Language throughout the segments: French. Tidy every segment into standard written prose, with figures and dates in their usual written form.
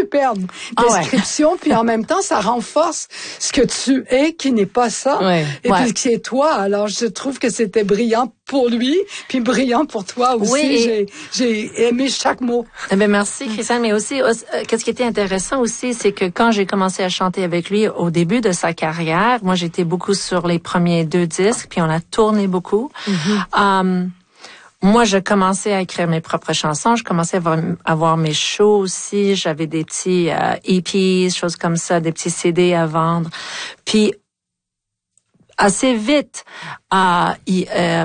superbe description, puis en même temps, ça renforce ce que tu es, qui n'est pas ça, et puis qui est toi. Alors, je trouve que c'était brillant pour lui, puis brillant pour toi aussi. Oui, j'ai aimé chaque mot. Eh bien, merci, Christiane. Mais aussi, qu'est-ce qui était intéressant aussi, c'est que quand j'ai commencé à chanter avec lui au début de sa carrière, moi, j'étais beaucoup sur les premiers 2 disques, puis on a tourné beaucoup. Moi, je commençais à écrire mes propres chansons. Je commençais à avoir mes shows aussi. J'avais des petits EPs, choses comme ça, des petits CD à vendre. Puis, assez vite, he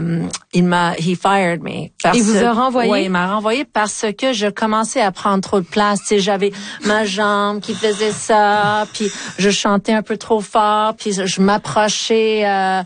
fired me. Il vous a renvoyé? Oui, il m'a renvoyé parce que je commençais à prendre trop de place. Tu sais, j'avais ma jambe qui faisait ça, puis je chantais un peu trop fort, puis je m'approchais,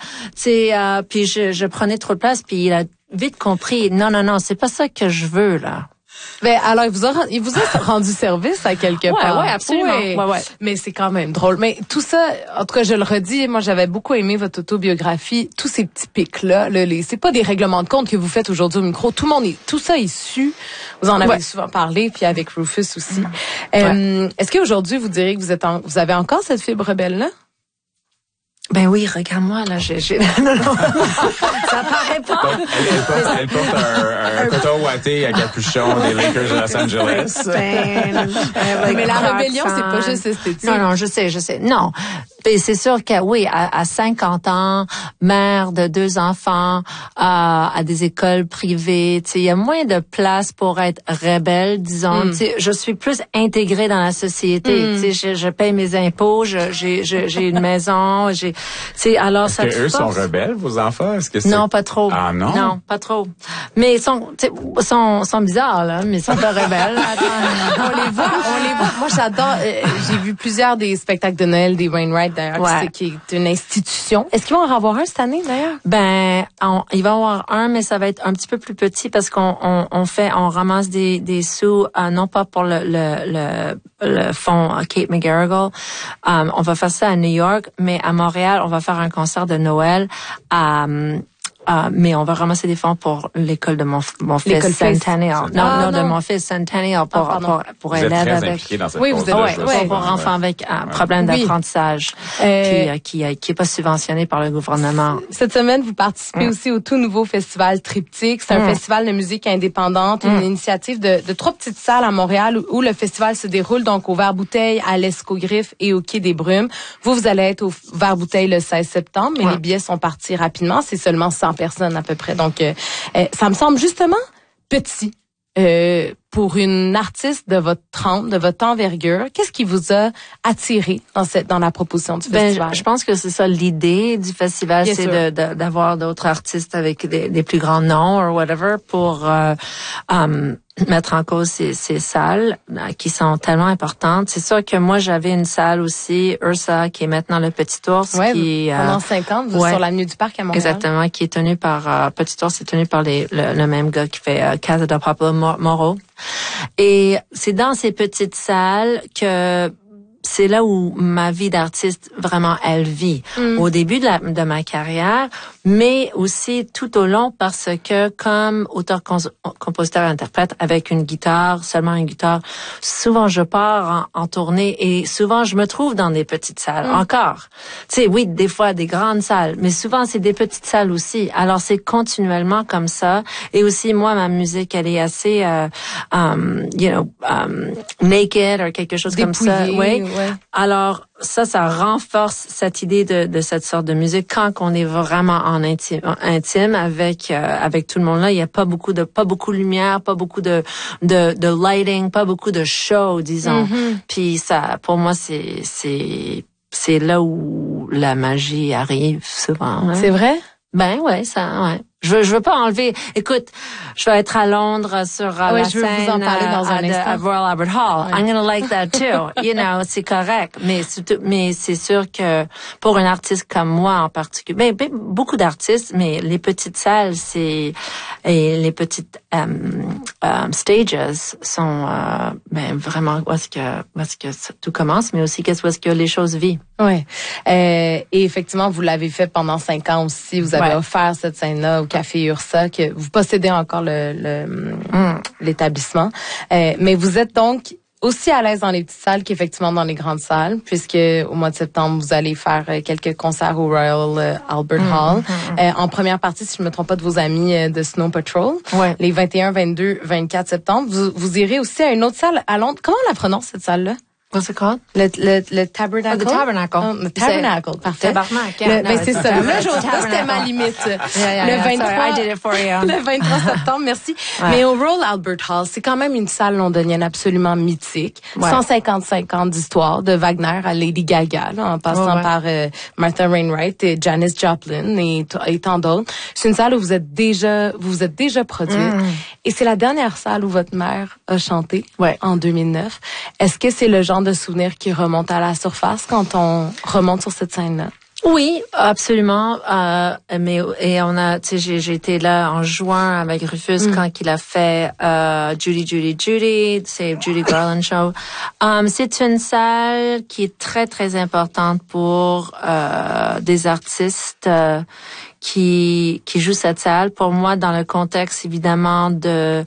puis je prenais trop de place, puis il a vite compris. Non, c'est pas ça que je veux, là. Ben, alors, il vous a rendu service à quelque part. Ouais, absolument. Ouais. Mais c'est quand même drôle. Mais tout ça, en tout cas, je le redis, moi, j'avais beaucoup aimé votre autobiographie. Tous ces petits pics-là, c'est pas des règlements de compte que vous faites aujourd'hui au micro. Tout ça est su. Vous en avez souvent parlé, puis avec Rufus aussi. Est-ce qu'aujourd'hui, vous diriez que vous avez encore cette fibre rebelle-là? Ben oui, regarde-moi, là, non, ça paraît pas. Donc, elle porte un coton ouaté à capuchon des Lakers de Los Angeles. Mais la rébellion, c'est pas juste esthétique. Non, je sais. Non. Et c'est sûr que oui, à 50 ans, mère de 2 enfants, à des écoles privées, tu sais, il y a moins de place pour être rebelle, disons. Tu sais, je suis plus intégrée dans la société. Tu sais, je paye mes impôts, j'ai une maison, tu sais, alors ça. Est-ce que eux sont rebelles, vos enfants? Est-ce que c'est... Non, pas trop. Ah non? Non, pas trop. Mais ils sont bizarres, là, mais ils sont pas rebelles. On les voit. Moi, j'adore. J'ai vu plusieurs des spectacles de Noël des Wainwright, d'ailleurs, qui est une institution. Est-ce qu'ils vont en avoir un cette année, d'ailleurs? Ben, il va y en avoir un, mais ça va être un petit peu plus petit parce qu'on ramasse des sous, non pas pour le fonds Kate McGarrigle. On va faire ça à New York, mais à Montréal, on va faire un concert de Noël mais on va ramasser des fonds pour l'école de mon fils Centennial. Non, de mon fils Centennial pour élèves avec. Oui, vous êtes pour enfants avec un problème d'apprentissage qui est pas subventionné par le gouvernement. Cette semaine, vous participez aussi au tout nouveau festival Triptyque. C'est un festival de musique indépendante, une initiative de 3 petites salles à Montréal où le festival se déroule donc au Vert-Bouteille, à l'Escogriffe et au Quai des Brumes. Vous allez être au Vert-Bouteille le 16 septembre, mais les billets sont partis rapidement. C'est seulement 100 personnes à peu près. Donc, ça me semble justement petit pour une artiste de votre trempe, de votre envergure. Qu'est-ce qui vous a attiré dans la proposition du festival? Je pense que c'est ça l'idée du festival, c'est d'avoir d'autres artistes avec des plus grands noms or whatever pour mettre en cause ces salles qui sont tellement importantes. C'est sûr que moi, j'avais une salle aussi, Ursa, qui est maintenant le Petit Ours. Qui pendant 5 ans, sur l'avenue du Parc à Montréal. Exactement, qui est tenu par, Petit Ours, c'est tenu par le même gars qui fait Casa de Pablo Moro. Et c'est dans ces petites salles que c'est là où ma vie d'artiste vraiment elle vit. Au début de ma carrière, mais aussi tout au long parce que comme auteur, compositeur, interprète avec seulement une guitare, souvent je pars en tournée et souvent je me trouve dans des petites salles encore. Tu sais, oui, des fois des grandes salles, mais souvent c'est des petites salles aussi. Alors c'est continuellement comme ça. Et aussi moi, ma musique, elle est assez, naked ou quelque chose comme ça. Oui. Ouais. Alors ça renforce cette idée de cette sorte de musique quand on est vraiment en intime avec tout le monde là. Il y a pas beaucoup de lumière, pas beaucoup de lighting, pas beaucoup de show, disons. Puis ça, pour moi, c'est là où la magie arrive souvent. Hein. C'est vrai? Ben ouais, ça, ouais. Je veux pas enlever. Écoute, je vais être à Londres sur la je veux scène vous en parler dans un instant. À Royal Albert Hall. I'm gonna like that too. C'est correct. Mais c'est sûr que pour un artiste comme moi en particulier, ben beaucoup d'artistes, mais les petites salles, et les petites stages sont vraiment où est-ce que tout commence, mais aussi où est-ce que les choses vivent. Ouais. Et effectivement, vous l'avez fait pendant 5 ans aussi. Vous avez offert cette scène-là au Café Ursa, que vous possédez encore l'établissement. Mais vous êtes donc aussi à l'aise dans les petites salles qu'effectivement dans les grandes salles, puisque au mois de septembre, vous allez faire quelques concerts au Royal Albert Hall. En première partie, si je me trompe pas, de vos amis de Snow Patrol. Ouais. Les 21, 22, 24 septembre. Vous irez aussi à une autre salle à Londres. Comment on la prononce, cette salle-là? What's it called? Le Tabernacle. The Tabernacle. Oh, le Tabernacle, parfait. Tabarnak. Ben c'est ça. Moi, c'était ma limite. Le 23, sorry, I did it for you. Le 23 septembre, merci. Ouais. Mais au Royal Albert Hall, c'est quand même une salle londonienne absolument mythique. Ouais. 155 ans d'histoire, de Wagner à Lady Gaga, là, en passant par Martha Wainwright et Janis Joplin et tant d'autres. C'est une salle où vous êtes déjà produite. Et c'est la dernière salle où votre mère a chanté en 2009. Est-ce que c'est le genre de souvenirs qui remontent à la surface quand on remonte sur cette scène-là? Oui, absolument. Mais on a, tu sais, j'ai été là en juin avec Rufus quand il a fait Judy, c'est Judy Garland Show. C'est une salle qui est très très importante pour des artistes qui jouent cette salle. Pour moi, dans le contexte évidemment de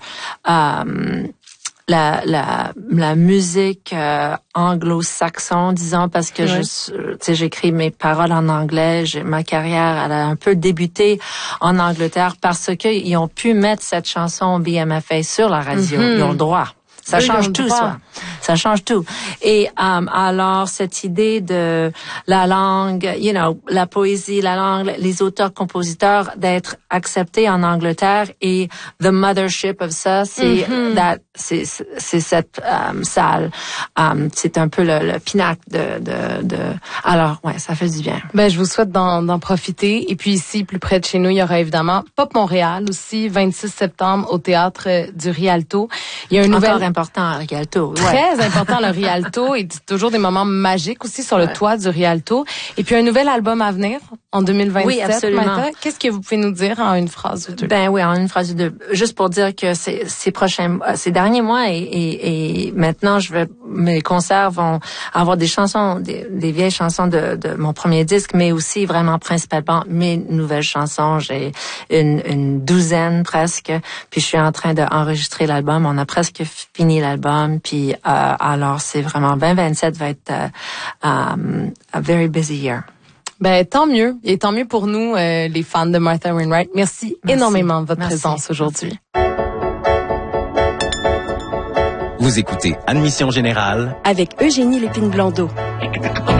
la musique anglo-saxon, disons, parce que j'écris mes paroles en anglais. Ma carrière, elle a un peu débuté en Angleterre parce que ils ont pu mettre cette chanson BMFA sur la radio. Ils ont le droit. Ça change tout, ça. Ça change tout. Et alors cette idée de la langue, la poésie, la langue, les auteurs-compositeurs d'être acceptés en Angleterre et the mothership of ça, c'est cette salle. C'est un peu le pinacle de. Alors ça fait du bien. Ben je vous souhaite d'en profiter. Et puis ici, plus près de chez nous, il y aura évidemment Pop Montréal aussi, 26 septembre au théâtre du Rialto. Il y a une nouvelle important, le Rialto. Très important, le Rialto. Et toujours des moments magiques aussi sur le toit du Rialto. Et puis un nouvel album à venir en 2027. Oui, absolument. Martha. Qu'est-ce que vous pouvez nous dire en une phrase ou deux? Ben oui, en une phrase ou deux. Juste pour dire que ces derniers mois et maintenant mes concerts vont avoir des chansons, des vieilles chansons de mon premier disque, mais aussi vraiment principalement mes nouvelles chansons. J'ai une douzaine presque. Puis je suis en train d'enregistrer l'album. On a presque fini l'album. Puis alors c'est vraiment 2027 va être a very busy year. Ben tant mieux, et tant mieux pour nous les fans de Martha Wainwright. Merci énormément de votre présence aujourd'hui. Vous écoutez Admission Générale avec Eugénie Lépine-Blondeau.